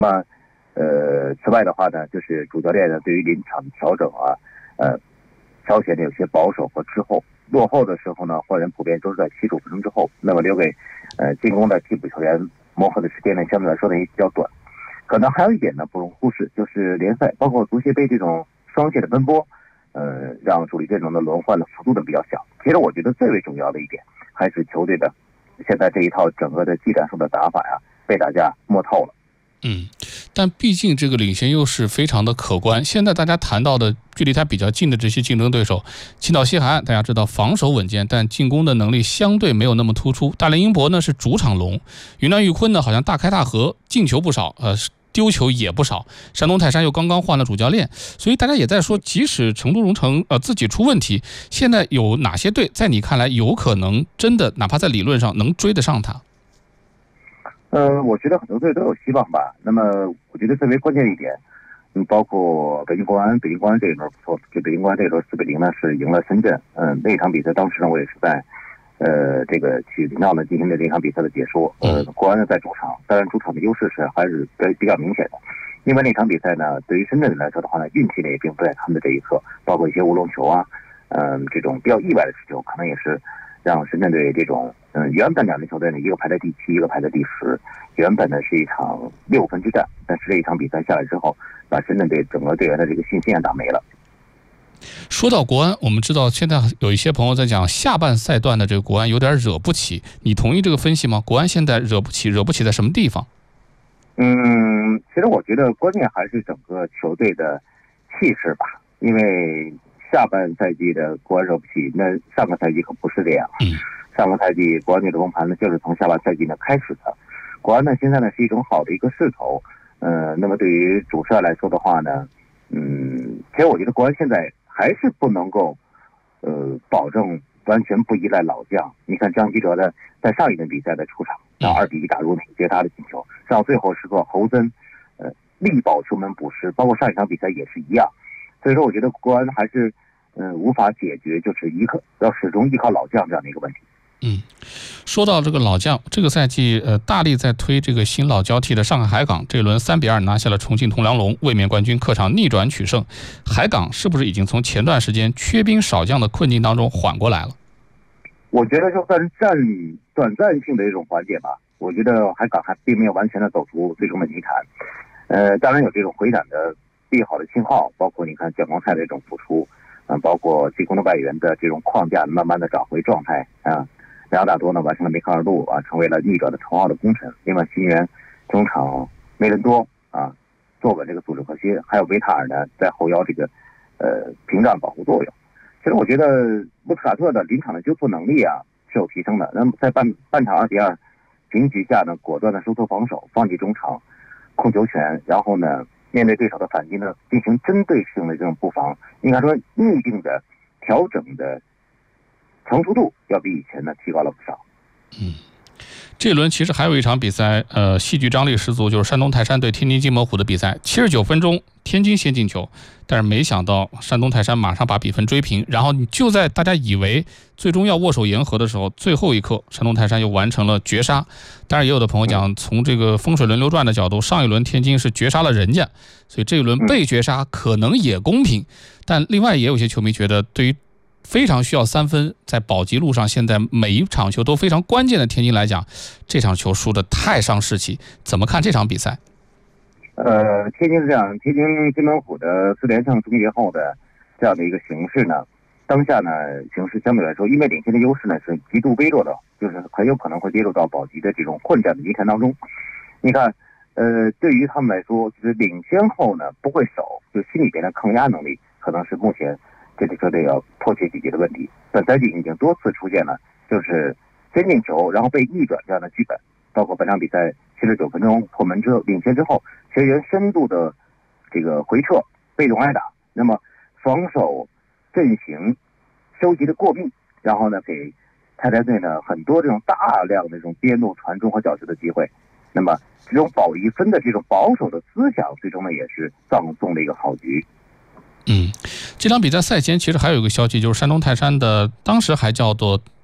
此外的话呢，就是主教练呢对于临场调整啊，稍显得有些保守和滞后。落后的时候呢，换人普遍都是在75分钟之后，那么留给进攻的替补球员磨合的时间呢，相对来说呢也比较短。可能还有一点呢不容忽视，就是联赛包括足协杯这种双线的奔波，让主力阵容的轮换的幅度呢比较小。其实我觉得最为重要的一点，还是球队的现在这一套整个的技战术的打法呀，被大家摸透了。 但毕竟这个领先优势非常的可观。现在大家谈到的距离他比较近的这些竞争对手，青岛西海岸大家知道防守稳健，但进攻的能力相对没有那么突出。大连英博呢是主场龙，云南玉坤呢好像大开大合，进球不少，丢球也不少。山东泰山又刚刚换了主教练，所以大家也在说，即使成都蓉城自己出问题，现在有哪些队在你看来有可能真的哪怕在理论上能追得上他？ 我觉得很多队都有希望吧。那么我觉得最为关键的一点，包括北京国安这一轮不错，这北京国安这一轮4-0呢是赢了深圳。那场比赛当时呢我也是在这个去领导呢进行的这场比赛的解说。国安呢在主场，当然主场的优势还是比较明显的。因为那场比赛呢，对于深圳人来说的话呢，运气呢也并不在他们的这一侧，包括一些乌龙球啊，这种比较意外的持球，可能也是让深圳队这种原本两支球队呢，一个排在第7，一个排在第10，原本呢是一场6分之战，但是这一场比赛下来之后，把深圳队整个队员的这个信心也打没了。 说到国安，我们知道现在有一些朋友在讲下半赛段的这个国安有点惹不起，你同意这个分析吗？国安现在惹不起在什么地方？ 其实我觉得关键还是整个球队的气势吧，因为下半赛季的国安惹不起，那上个赛季可不是这样。上个赛季国安队的崩盘呢，就是从下半赛季呢开始的。国安呢现在呢是一种好的一个势头，那么对于主帅来说的话呢，其实我觉得国安现在还是不能够保证完全不依赖老将。你看张稀哲的在上一轮比赛的出场，让2-1打入绝杀的进球，到最后时刻侯森力保球门补失，包括上一场比赛也是一样。所以说我觉得国安还是无法解决就是要始终依靠老将这样的一个问题。 说到这个老将，这个赛季大力在推这个新老交替的上海海港，这轮3-2拿下了重庆铜梁龙，卫冕冠军，客场逆转取胜。海港是不是已经从前段时间缺兵少将的困境当中缓过来了？ 我觉得就算是短暂性的一种缓解吧。我觉得海港还并没有完全的走出最终的泥潭。当然有这种回暖的利好的信号，包括你看蒋光太的这种复出，包括进攻的外援的这种框架慢慢的找回状态啊。莱昂纳多呢完成了梅开二度啊，成为了逆转的头号的功臣。另外新援中场梅伦多啊坐稳这个组织核心，还有维塔尔呢在后腰这个屏障保护作用。其实我觉得穆斯卡特的临场的纠错能力啊是有提升的。那么在半场2-2平局下呢，果断的收缩防守，放弃中场控球权，然后呢面对对手的反击呢进行针对性的这种布防，应该说逆境的调整的成熟度要比以前呢提高了不少。 这轮其实还有一场比赛，戏剧张力十足，就是山东泰山对天津津门虎的比赛。79分钟，天津先进球，但是没想到山东泰山马上把比分追平，然后就在大家以为最终要握手言和的时候，最后一刻山东泰山又完成了绝杀。当然也有的朋友讲，从这个风水轮流转的角度，上一轮天津是绝杀了人家，所以这一轮被绝杀可能也公平。但另外也有些球迷觉得，对于非常需要3分，在保级路上，现在每一场球都非常关键的天津来讲，这场球输得太伤士气。怎么看这场比赛？ 天津是这样，天津津门虎的4连胜终结后的这样的一个形势呢，当下呢形势相对来说，因为领先的优势呢是极度微弱的，就是很有可能会跌入到保级的这种混战的泥潭当中。你看，对于他们来说，就是领先后呢不会守，就心里边的抗压能力可能是目前这支球队要迫切解决的问题。本赛季已经多次出现了就是先进球然后被逆转这样的剧本，包括本场比赛79分钟破门之后领先之后，球员深度的这个回撤，被动挨打，那么防守阵型收集的过密，然后呢给泰山队呢很多这种大量的这种边路传中和角球的机会。那么这种保1分的这种保守的思想，最终呢也是葬送了一个好局。 这场比赛赛前其实还有一个消息，就是山东泰山的当时还叫做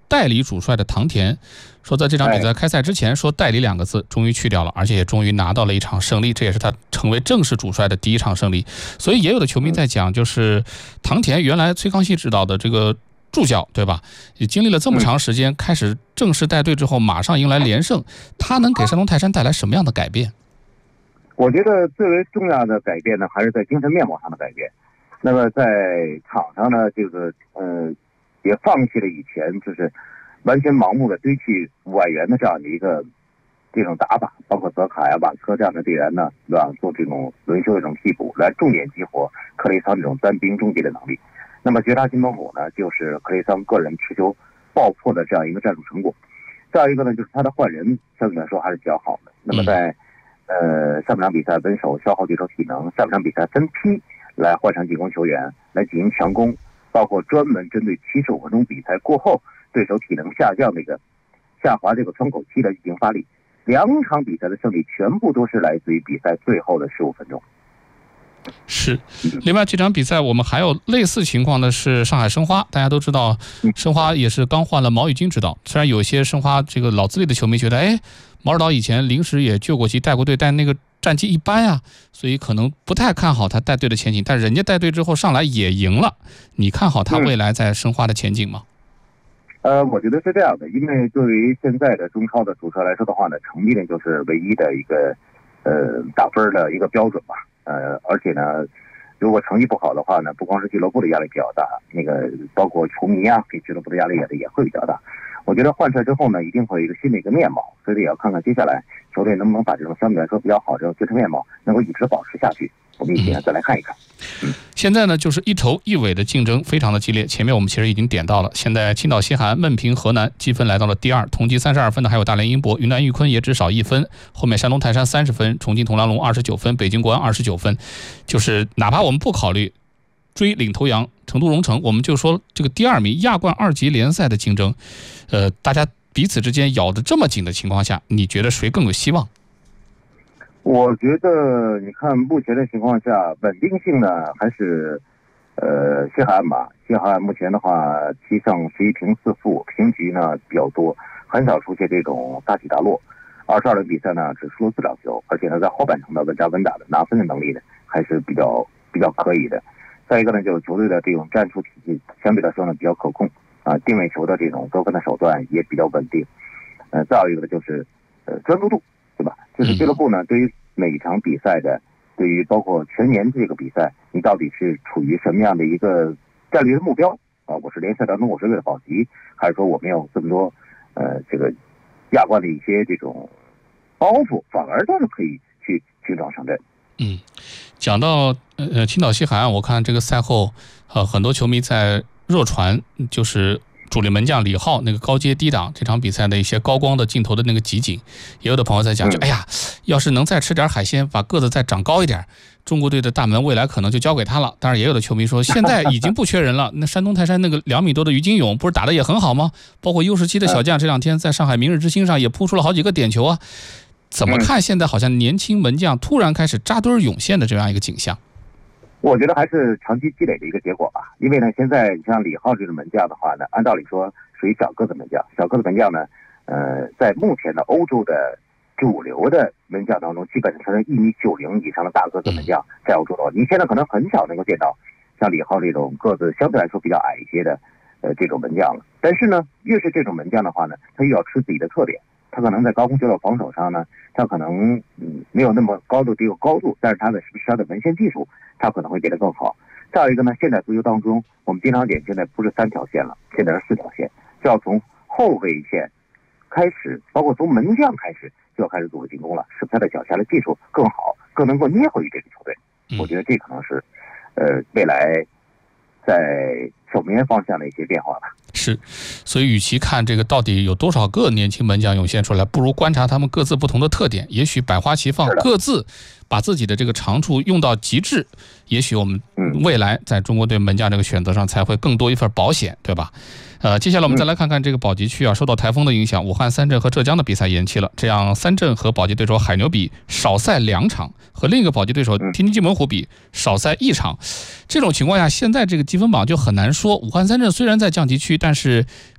代理主帅的唐田，说在这场比赛开赛之前说代理2个字终于去掉了，而且也终于拿到了一场胜利，这也是他成为正式主帅的第1场胜利。所以也有的球迷在讲，就是唐田原来崔康熙指导的这个助教，对吧？也经历了这么长时间，开始正式带队之后，马上迎来连胜，他能给山东泰山带来什么样的改变？ 我觉得最为重要的改变呢，还是在精神面貌上的改变。那么在场上呢，也放弃了以前就是完全盲目的堆砌外援的这样的这种打法，包括泽卡呀、瓦科这样的队员呢，对吧？做这种轮休这种替补，来重点激活克雷桑这种单兵终结的能力。那么绝杀金门虎呢，就是克雷桑个人持球爆破的这样一个战术成果。再一个呢，就是他的换人相对来说还是比较好的。那么在上半场比赛温守消耗对手体能，下半场比赛分批来换上进攻球员来进行强攻，包括专门针对75分钟比赛过后对手体能下降下滑这个窗口期的进行发力。2场比赛的胜利全部都是来自于比赛最后的15分钟。 是，另外这场比赛我们还有类似情况的是上海申花，大家都知道申花也是刚换了毛宇军指导，虽然有些申花这个老资历的球迷觉得，毛指导以前临时也救过急带过队，但那个战绩一般啊，所以可能不太看好他带队的前景，但人家带队之后上来也赢了，你看好他未来在申花的前景吗？ 我觉得是这样的，因为对于现在的中超的主帅来说的话呢，成绩呢就是唯一的一个打分的一个标准吧。而且呢，如果成绩不好的话呢，不光是俱乐部的压力比较大，包括球迷啊，给俱乐部的压力也会比较大。我觉得换帅之后呢，一定会有一个新的一个面貌，所以也要看看接下来球队能不能把这种相对来说比较好的这种精神面貌能够一直保持下去。我们一起再来看一看。 现在呢，就是一头一尾的竞争非常的激烈。前面我们其实已经点到了，现在青岛西海岸闷平河南，积分来到了第2，同积32分的还有大连英博，云南玉坤也只少1分。后面山东泰山30分，重庆铜梁龙29分，北京国安29分。就是哪怕我们不考虑追领头羊成都蓉城，我们就说这个第2名亚冠2级联赛的竞争，大家彼此之间咬得这么紧的情况下，你觉得谁更有希望？ 我觉得你看目前的情况下，稳定性呢还是西海岸吧。西海岸目前的话7胜11平4负，平局呢比较多，很少出现这种大起大落。22轮比赛呢只输了4场球，而且呢在后半程的稳扎稳打的拿分的能力呢还是比较可以的。再一个呢，就是球队的这种战术体系相对来说呢比较可控啊，定位球的这种得分的手段也比较稳定。再有一个呢就是专注度，对吧？就是俱乐部呢对于每一场比赛的，对于包括全年这个比赛，你到底是处于什么样的一个战略的目标啊？我是联赛当中我是为了保级，还是说我们有这么多这个亚冠的一些这种包袱，反而倒是可以去轻装上阵。 讲到青岛西海岸，我看这个赛后很多球迷在热传，就是主力门将李浩那个高阶低档这场比赛的一些高光的镜头的那个集锦，也有的朋友在讲，哎呀，要是能再吃点海鲜，把个子再长高一点，中国队的大门未来可能就交给他了。当然，也有的球迷说，现在已经不缺人了。那山东泰山那个2米多的于金勇，不是打得也很好吗？包括 U17的小将，这2天在上海明日之星上也扑出了好几个点球啊。怎么看现在好像年轻门将突然开始扎堆涌现的这样一个景象？ 我觉得还是长期积累的一个结果吧。因为呢，现在像李浩这种门将的话呢，按道理说属于小个子门将。小个子门将呢，在目前的欧洲的主流的门将当中，基本上是1.90米以上的大个子门将在欧洲的话，你现在可能很少能够见到像李浩这种个子相对来说比较矮一些的这种门将了。但是呢，越是这种门将的话呢，他越要吃自己的特点。他可能在高空球的防守上呢，他可能没有那么高的这个高度，但是他的门线技术，他可能会变得更好。再有一个呢，现在足球当中，我们经常点现在不是3条线了，现在是4条线，就要从后卫线开始，包括从门将开始，就要开始组织进攻了，使他的脚下的技术更好，更能够捏回这个球队。我觉得这可能是未来在守门员方向的一些变化吧。 是，所以与其看这个到底有多少个年轻门将涌现出来，不如观察他们各自不同的特点，也许百花齐放，各自把自己的这个长处用到极致，也许我们未来在中国队门将这个选择上才会更多一份保险，对吧？接下来我们再来看看这个保级区啊，受到台风的影响，武汉三镇和浙江的比赛延期了，这样三镇和保级对手海牛比少赛2场，和另一个保级对手天津津门虎比少赛1场。这种情况下，现在这个积分榜就很难说。武汉三镇虽然在降级区，但是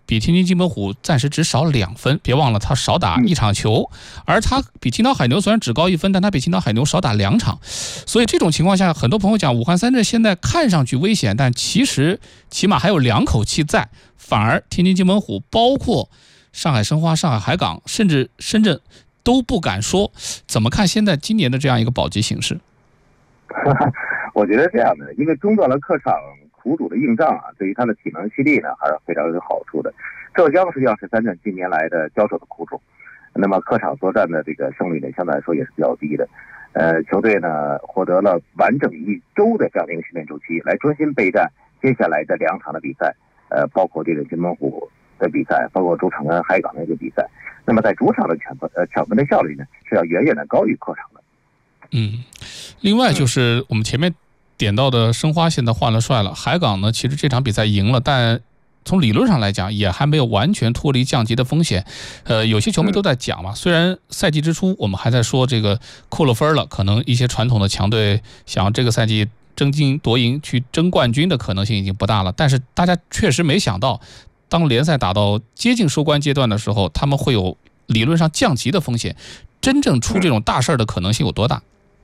比天津津门虎暂时只少2分，别忘了他少打1场球，而他比青岛海牛虽然只高1分，但他比青岛海牛少打2场，所以这种情况下，很多朋友讲武汉三镇现在看上去危险，但其实起码还有2口气在，反而天津津门虎包括上海申花、上海海港，甚至深圳都不敢说。怎么看现在今年的这样一个保级形势？ 我觉得这样的，因为中断了客场苦主的硬仗啊，对于他的体能蓄力呢还是非常有好处的。浙江实际上是三镇近年来的交手的苦主，那么客场作战的这个胜率呢相对来说也是比较低的。球队呢获得了完整1周的这样的一个训练周期，来专心备战接下来的2场的比赛，包括这个津门虎的比赛，包括主场跟海港的一个比赛。那么在主场的抢分的效率呢是要远远的高于客场的。 另外就是我们前面点到的申花现在换了帅了，海港呢其实这场比赛赢了，但从理论上来讲也还没有完全脱离降级的风险。有些球迷都在讲嘛，虽然赛季之初我们还在说这个扣了分了，可能一些传统的强队想要这个赛季争金夺银去争冠军的可能性已经不大了，但是大家确实没想到，当联赛打到接近收官阶段的时候，他们会有理论上降级的风险，真正出这种大事的可能性有多大？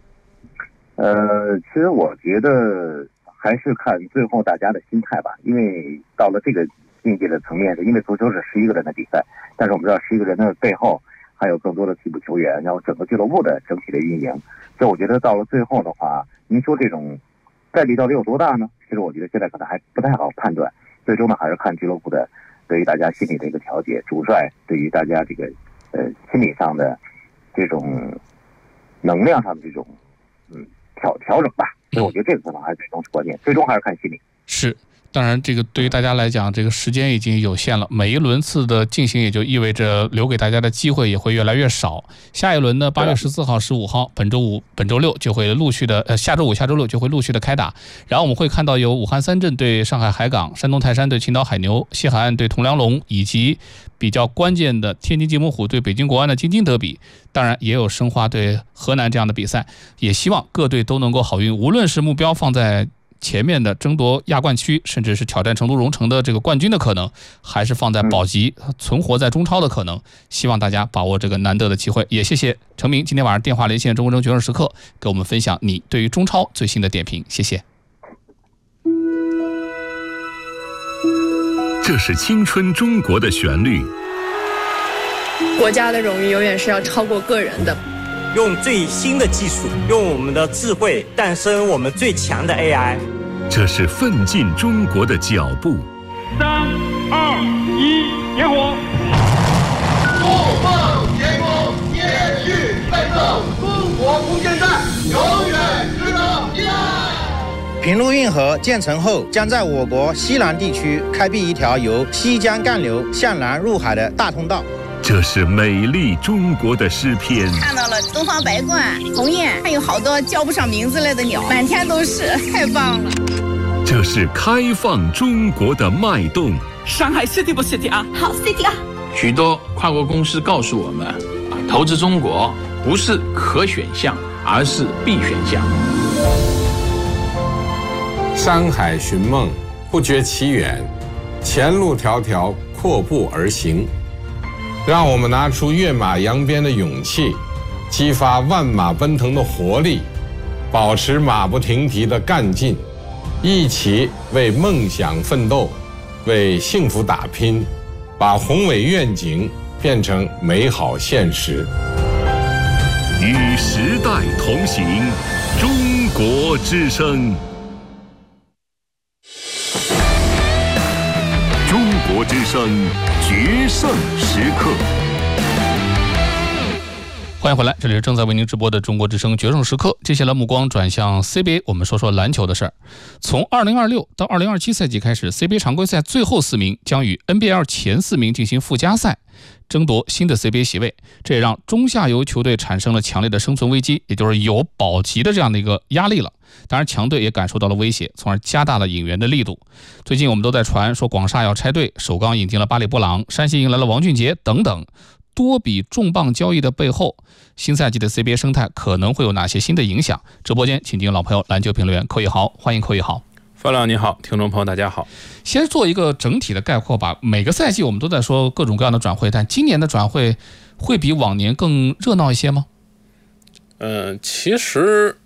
其实我觉得还是看最后大家的心态吧，因为到了这个境界的层面，因为足球是11个人的比赛，但是我们知道11个人的背后还有更多的替补球员，然后整个俱乐部的整体的运营，所以我觉得到了最后的话，您说这种概率到底有多大呢？其实我觉得现在可能还不太好判断，最终呢还是看俱乐部的对于大家心理的一个调节，主帅对于大家这个心理上的这种能量上的这种调整吧，所以我觉得这个可能还是最终是关键，最终还是看心理。是，当然这个对于大家来讲，这个时间已经有限了，每一轮次的进行也就意味着留给大家的机会也会越来越少。下一轮呢，8月14号、15号，本周五、本周六就会陆续的，下周五、下周六就会陆续的开打。然后我们会看到有武汉三镇对上海海港、山东泰山对青岛海牛、西海岸对铜梁龙，以及比较关键的天津津门虎对北京国安的京津德比，当然也有申花对河南这样的比赛，也希望各队都能够好运，无论是目标放在前面的争夺亚冠区，甚至是挑战成都蓉城的这个冠军的可能，还是放在保级存活在中超的可能，希望大家把握这个难得的机会。也谢谢程明今天晚上电话连线中国争决胜时刻，给我们分享你对于中超最新的点评，谢谢。 这是青春中国的旋律。 国家的荣誉永远是要超过个人的。 用最新的技术，用我们的智慧诞生我们最强的 AI。 这是奋进中国的脚步。 3、2、1，点火！ 不放天空，接续奋斗，中国空间站永远值得依赖。 平陆运河建成后，将在我国西南地区开辟一条由西江干流向南入海的大通道。 这是美丽中国的诗篇。 看到了东方白鹳、鸿雁，还有好多叫不上名字来的鸟，满天都是，太棒了。 这是开放中国的脉动。 上海 City 不 City 啊？ 好 City 啊！ 许多跨国公司告诉我们，投资中国不是可选项，而是必选项。 山海寻梦，不觉其远，前路迢迢，阔步而行。让我们拿出跃马扬鞭的勇气，激发万马奔腾的活力，保持马不停蹄的干劲，一起为梦想奋斗，为幸福打拼，把宏伟愿景变成美好现实。 与时代同行，中国之声。中国之声决胜时刻， 欢迎回来，这里是正在为您直播的中国之声决胜时刻。接下来目光转向 CBA， 我们说说篮球的事儿。从2026到2027赛季开始， CBA 常规赛最后4名将与 NBL 前4名进行附加赛，争夺新的 CBA 席位，这也让中下游球队产生了强烈的生存危机，也就是有保级的这样的一个压力了。当然强队也感受到了威胁，从而加大了引援的力度。最近我们都在传说广厦要拆队，首钢引进了巴里布朗，山西迎来了王俊杰等等，多笔重磅交易的背后，新赛季的 CBA 生态可能会有哪些新的影响？直播间请进老朋友篮球评论员寇一豪，欢迎寇一豪。 范亮你好，听众朋友大家好。 先做一个整体的概括吧。每个赛季我们都在说各种各样的转会，但今年的转会会比往年更热闹一些吗？ 其实